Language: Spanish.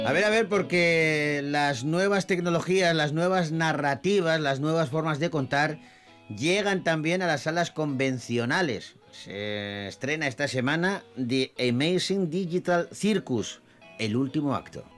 A ver, porque las nuevas tecnologías, las nuevas narrativas, las nuevas formas de contar llegan también a las salas convencionales. Se estrena esta semana The Amazing Digital Circus, el último acto.